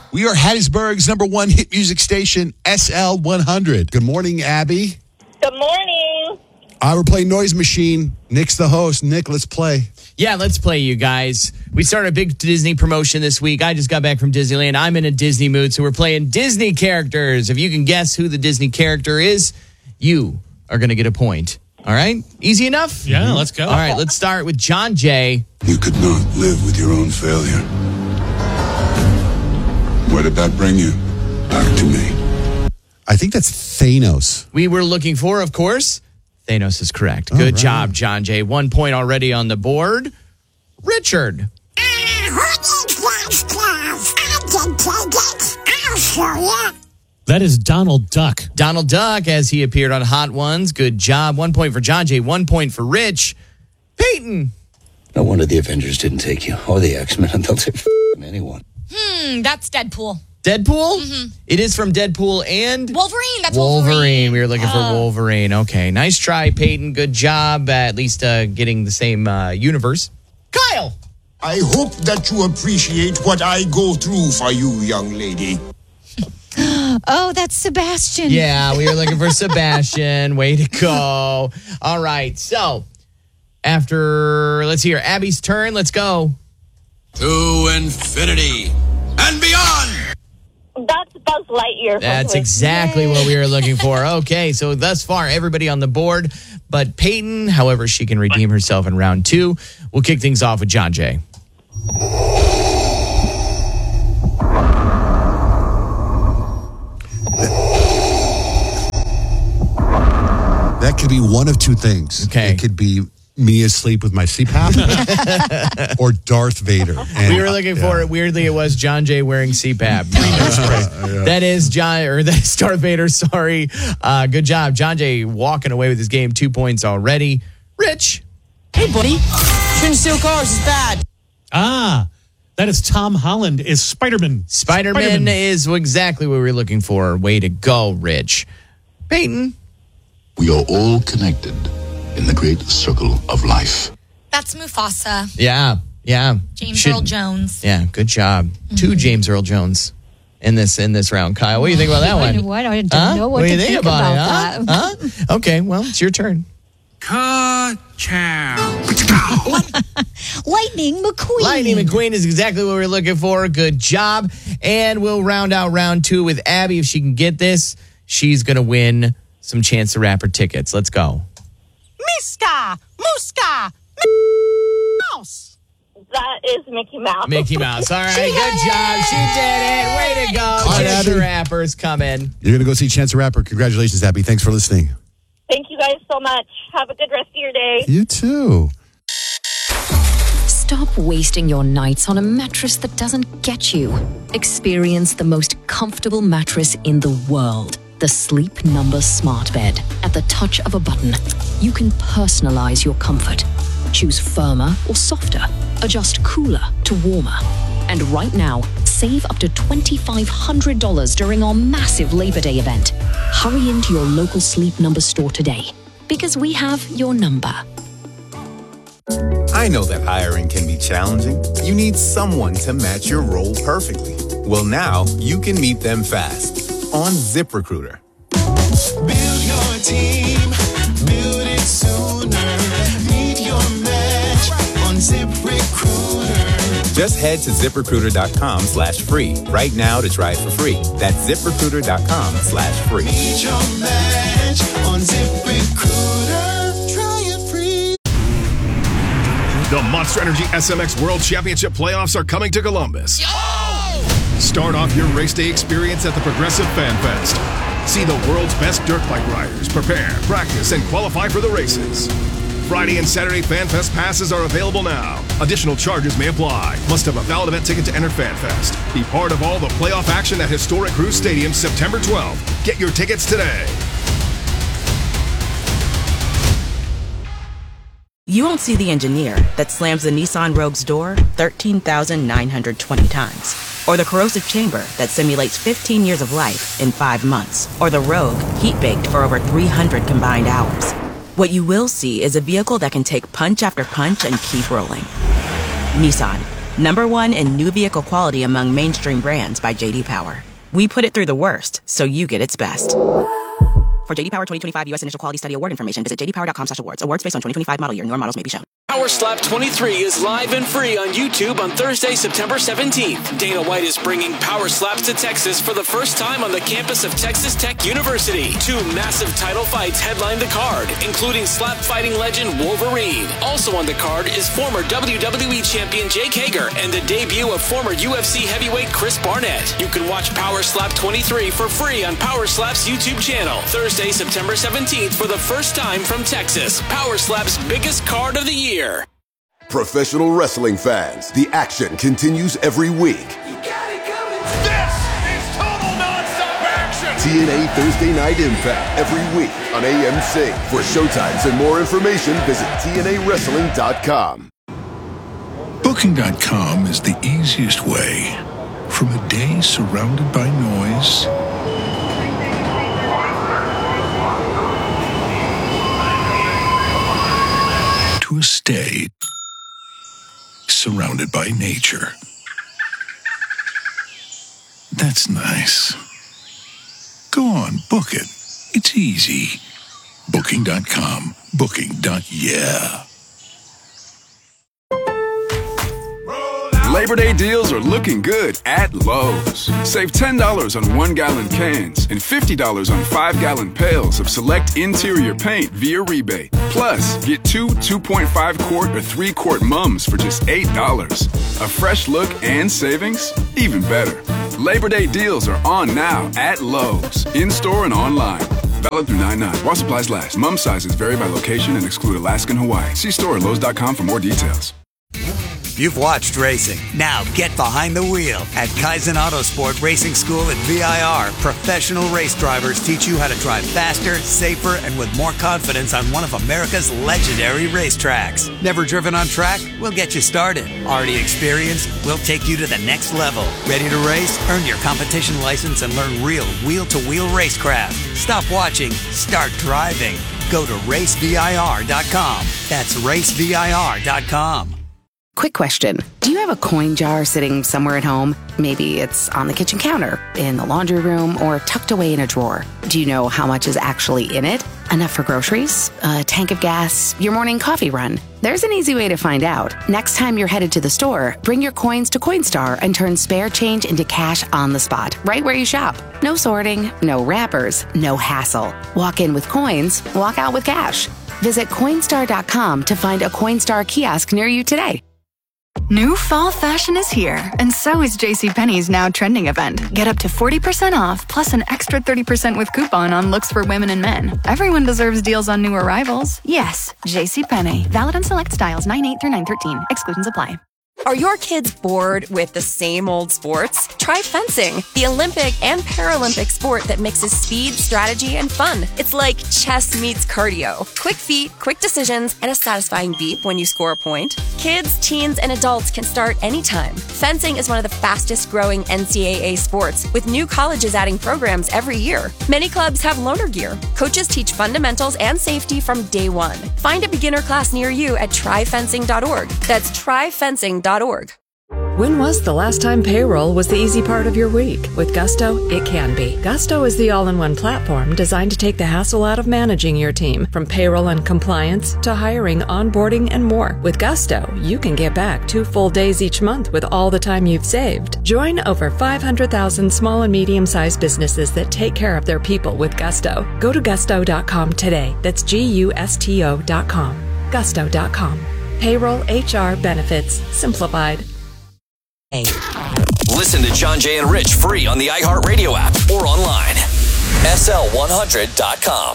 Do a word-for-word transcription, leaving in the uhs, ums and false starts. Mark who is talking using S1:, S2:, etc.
S1: We are Hattiesburg's number one hit music station, S L one hundred. Good morning, Abby.
S2: Good morning.
S1: I will play Noise Machine. Nick's the host. Nick, let's play.
S3: Yeah, let's play, you guys. We started a big Disney promotion this week. I just got back from Disneyland. I'm in a Disney mood, so we're playing Disney characters. If you can guess who the Disney character is, you are going to get a point. All right? Easy enough?
S4: Yeah, let's go.
S3: All right, let's start with John Jay.
S5: You could not live with your own failure. Where did that bring you? Back to me.
S1: I think that's Thanos.
S3: We were looking for, of course, Thanos is correct. Good
S1: right.
S3: job, John Jay. One point already on the board. Richard.
S4: That is Donald Duck.
S3: Donald Duck, as he appeared on Hot Ones. Good job. One point for John Jay. One point for Rich. Peyton.
S6: No wonder the Avengers didn't take you, or the X-Men. They'll take f***ing anyone.
S7: Hmm, that's Deadpool.
S3: Deadpool? Mm-hmm. It is from Deadpool and...
S7: Wolverine. That's
S3: Wolverine.
S7: Wolverine.
S3: We were looking for
S7: Uh.
S3: Wolverine. Okay, nice try, Peyton. Good job, uh, at least uh, getting the same uh, universe. Kyle.
S8: I hope that you appreciate what I go through for you, young lady.
S9: Oh, that's Sebastian.
S3: Yeah, we were looking for Sebastian. Way to go. All right, so after, let's hear Abby's turn. Let's go.
S10: To infinity and beyond.
S2: That's Buzz Lightyear.
S3: That's exactly what we were looking for. Okay, so thus far, everybody on the board. But Peyton, however, she can redeem herself in round two. We'll kick things off with John Jay.
S1: That could be one of two things.
S3: Okay.
S1: It could be me asleep with my C PAP or Darth Vader. And,
S3: We were looking for it. Weirdly, it was John Jay wearing C PAP.
S1: yeah.
S3: That is John, or that's Darth Vader. Sorry. Uh, good job. John Jay walking away with his game. Two points already. Rich.
S11: Hey, buddy. Shouldn't steal cars. It's bad.
S4: Ah, that is Tom Holland is Spider-Man.
S3: Spider-Man,
S4: Spider-Man.
S3: is exactly what we were looking for. Way to go, Rich. Peyton.
S5: We are all connected in the great circle of life.
S7: That's Mufasa.
S3: Yeah, yeah.
S7: James
S3: Should-
S7: Earl Jones.
S3: Yeah, good job.
S7: Mm-hmm.
S3: Two James Earl Jones in this in this round. Kyle, what do you think about that
S9: I,
S3: one?
S9: what? I don't
S3: Huh?
S9: know what,
S3: do
S9: to
S3: you think,
S9: think
S3: about,
S9: about,
S3: it?
S9: that.
S3: Huh? Huh? Okay, well, it's your turn.
S10: Ka-chow.
S9: Lightning McQueen.
S3: Lightning McQueen is exactly what we're looking for. Good job. And we'll round out round two with Abby. If she can get this, she's going to win some Chance the Rapper tickets. Let's go.
S11: Miska, Muska, Mouse.
S2: That is Mickey Mouse.
S3: Mickey Mouse. All right, good job. She did it. Way to go.
S1: right,
S3: Chance the
S1: Abby.
S3: Rapper's coming.
S1: You're going to go see Chance the Rapper. Congratulations, Abby. Thanks for listening.
S2: Thank you guys so much. Have a good rest of your day.
S1: You too.
S12: Stop wasting your nights on a mattress that doesn't get you. Experience the most comfortable mattress in the world. The Sleep Number Smart Bed. At the touch of a button, you can personalize your comfort. Choose firmer or softer. Adjust cooler to warmer. And right now, save up to two thousand five hundred dollars during our massive Labor Day event. Hurry into your local Sleep Number store today, because we have your number.
S13: I know that hiring can be challenging. You need someone to match your role perfectly. Well, now you can meet them fast on ZipRecruiter.
S14: Build your team, build it sooner. Meet your match on ZipRecruiter.
S13: Just head to ZipRecruiter.com slash free right now to try it for free. That's ZipRecruiter.com slash free.
S14: Meet your match on ZipRecruiter. Try it free.
S15: The Monster Energy S M X World Championship playoffs are coming to Columbus. Start off your race day experience at the Progressive Fan Fest. See the world's best dirt bike riders prepare, practice, and qualify for the races. Friday and Saturday Fan Fest passes are available now. Additional charges may apply. Must have a valid event ticket to enter Fan Fest. Be part of all the playoff action at historic Cruise Stadium September twelfth. Get your tickets today.
S16: You won't see the engineer that slams the Nissan Rogue's door thirteen thousand nine hundred twenty times. Or the corrosive chamber that simulates fifteen years of life in five months. Or the Rogue heat-baked for over three hundred combined hours. What you will see is a vehicle that can take punch after punch and keep rolling. Nissan, Number one in new vehicle quality among mainstream brands by J D Power. We put it through the worst, so you get its best. For J D Power twenty twenty-five U S Initial Quality Study Award information, visit j d power dot com slash awards. Awards based on twenty twenty-five model year. Newer models may be shown.
S17: Power Slap twenty-three is live and free on YouTube on Thursday, September seventeenth. Dana White is bringing Power Slaps to Texas for the first time on the campus of Texas Tech University. Two massive title fights headline the card, including slap fighting legend Wolverine. Also on the card is former W W E champion Jake Hager and the debut of former U F C heavyweight Chris Barnett. You can watch Power Slap twenty-three for free on Power Slap's YouTube channel. Thursday, September seventeenth for the first time from Texas. Power Slap's biggest card of the year.
S18: Professional wrestling fans, the action continues every week.
S14: This is total nonstop action.
S18: T N A Thursday Night Impact every week on A M C. For showtimes and more information, visit T N A wrestling dot com.
S5: Booking dot com is the easiest way from a day surrounded by noise to a stay surrounded by nature. That's nice. Go on, book it. It's easy. Booking dot com. Booking. Yeah.
S19: Labor Day deals are looking good at Lowe's. Save ten dollars on one-gallon cans and fifty dollars on five-gallon pails of select interior paint via rebate. Plus, get two two point five quart or three quart mums for just eight dollars. A fresh look and savings? Even better. Labor Day deals are on now at Lowe's, in-store and online. Valid through nine nine. While supplies last. Mum sizes vary by location and exclude Alaska and Hawaii. See store at lowes dot com for more details.
S20: You've watched racing. Now get behind the wheel. At Kaizen Autosport Racing School at V I R, professional race drivers teach you how to drive faster, safer, and with more confidence on one of America's legendary racetracks. Never driven on track? We'll get you started. Already experienced? We'll take you to the next level. Ready to race? Earn your competition license and learn real wheel-to-wheel racecraft. Stop watching. Start driving. Go to race V I R dot com. That's race V I R dot com.
S21: Quick question. Do you have a coin jar sitting somewhere at home? Maybe it's on the kitchen counter, in the laundry room, or tucked away in a drawer. Do you know how much is actually in it? Enough for groceries? A tank of gas? Your morning coffee run? There's an easy way to find out. Next time you're headed to the store, bring your coins to Coinstar and turn spare change into cash on the spot, right where you shop. No sorting, no wrappers, no hassle. Walk in with coins, walk out with cash. Visit Coinstar dot com to find a Coinstar kiosk near you today.
S22: New fall fashion is here, and so is JCPenney's now trending event. Get up to forty percent off, plus an extra thirty percent with coupon on looks for women and men. Everyone deserves deals on new arrivals. Yes, JCPenney. Valid on select styles nine eight through nine thirteen. Exclusions apply.
S23: Are your kids bored with the same old sports? Try fencing, the Olympic and Paralympic sport that mixes speed, strategy, and fun. It's like chess meets cardio. Quick feet, quick decisions, and a satisfying beep when you score a point. Kids, teens, and adults can start anytime. Fencing is one of the fastest growing N C double A sports, with new colleges adding programs every year. Many clubs have loaner gear. Coaches teach fundamentals and safety from day one. Find a beginner class near you at try fencing dot org. That's try fencing dot org.
S24: When was the last time payroll was the easy part of your week? With Gusto, it can be. Gusto is the all-in-one platform designed to take the hassle out of managing your team, from payroll and compliance to hiring, onboarding, and more. With Gusto, you can get back two full days each month with all the time you've saved. Join over five hundred thousand small and medium-sized businesses that take care of their people with Gusto. Go to gusto dot com today. That's G U S T O dot com. gusto dot com. Payroll, H R, benefits, simplified.
S25: Listen to John Jay and Rich free on the iHeartRadio app or online. S L one hundred dot com.